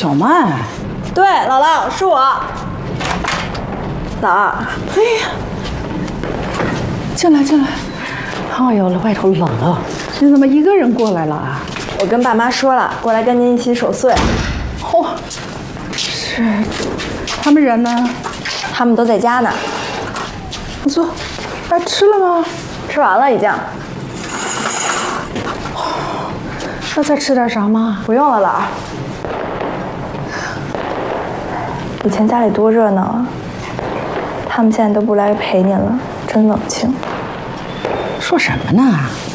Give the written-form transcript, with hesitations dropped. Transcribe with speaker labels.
Speaker 1: 小曼。
Speaker 2: 对，姥姥是我。老二。
Speaker 1: 哎呀，进来进来。哎呦，外头冷啊，你怎么一个人过来了啊？
Speaker 2: 我跟爸妈说了，过来跟您一起守岁。
Speaker 1: 嚯，是，他们人呢？
Speaker 2: 他们都在家呢。
Speaker 1: 不错，哎，吃了吗？
Speaker 2: 吃完了已经。
Speaker 1: 要再吃点啥吗？
Speaker 2: 不用了，老二。以前家里多热闹啊，他们现在都不来陪您了，真冷清。
Speaker 1: 说什么呢？